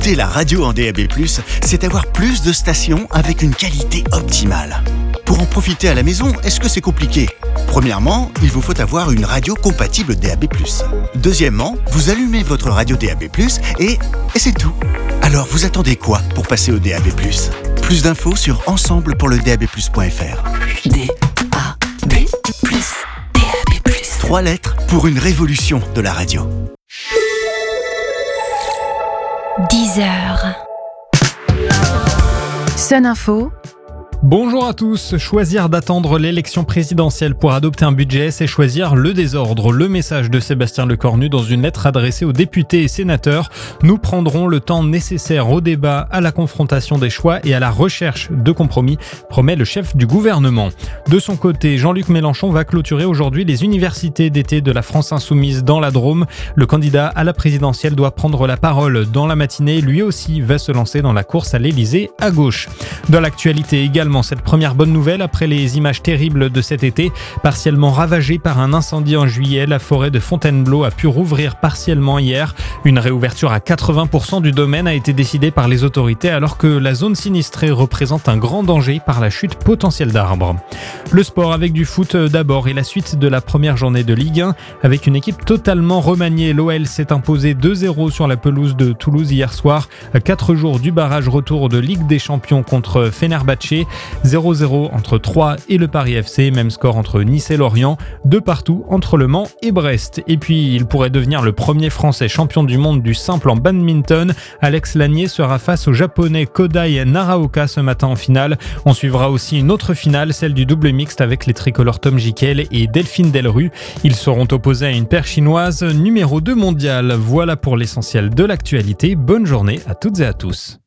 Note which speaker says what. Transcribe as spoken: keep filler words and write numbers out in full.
Speaker 1: Écouter la radio en D A B plus, c'est avoir plus de stations avec une qualité optimale. Pour en profiter à la maison, est-ce que c'est compliqué ? Premièrement, il vous faut avoir une radio compatible D A B plus. Deuxièmement, vous allumez votre radio D A B plus et, et c'est tout. Alors vous attendez quoi pour passer au D A B plus ? Plus d'infos sur ensemble pour le D A B plus point F R.
Speaker 2: D A B plus, D A B plus.
Speaker 1: Trois lettres pour une révolution de la radio.
Speaker 2: dix heures. Sun Info.
Speaker 3: Bonjour à tous. Choisir d'attendre l'élection présidentielle pour adopter un budget, c'est choisir le désordre. Le message de Sébastien Lecornu dans une lettre adressée aux députés et sénateurs. Nous prendrons le temps nécessaire au débat, à la confrontation des choix et à la recherche de compromis, promet le chef du gouvernement. De son côté, Jean-Luc Mélenchon va clôturer aujourd'hui les universités d'été de la France Insoumise dans la Drôme. Le candidat à la présidentielle doit prendre la parole dans la matinée. Lui aussi va se lancer dans la course à l'Élysée à gauche. Dans l'actualité également, cette première bonne nouvelle après les images terribles de cet été. Partiellement ravagée par un incendie en juillet, la forêt de Fontainebleau a pu rouvrir partiellement hier. Une réouverture à quatre-vingts pour cent du domaine a été décidée par les autorités alors que la zone sinistrée représente un grand danger par la chute potentielle d'arbres. Le sport avec du foot d'abord et la suite de la première journée de Ligue un. Avec une équipe totalement remaniée, l'O L s'est imposé deux zéro sur la pelouse de Toulouse hier soir. À quatre jours du barrage retour de Ligue des Champions contre Fenerbahçe. zéro zéro entre Troyes et le Paris F C, même score entre Nice et Lorient, de partout entre Le Mans et Brest. Et puis, il pourrait devenir le premier Français champion du monde du simple en badminton. Alex Lanier sera face au Japonais Kodai Naraoka ce matin en finale. On suivra aussi une autre finale, celle du double mixte avec les tricolores Tom Gickel et Delphine Delrue. Ils seront opposés à une paire chinoise numéro deux mondiale. Voilà pour l'essentiel de l'actualité. Bonne journée à toutes et à tous.